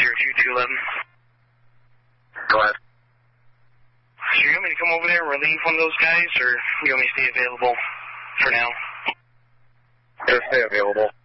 02211. Go ahead. So you want me to come over there and relieve one of those guys, or you want me to stay available for now? Just stay available.